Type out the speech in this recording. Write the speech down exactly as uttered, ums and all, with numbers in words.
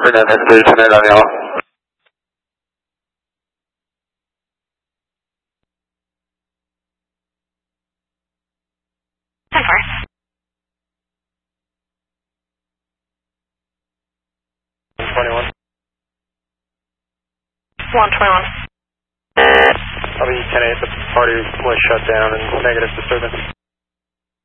Fernandez, station eight, Daniela. ten four. twenty-one. one twenty-one. I'll be ten eight, the party was shut down and negative disturbance.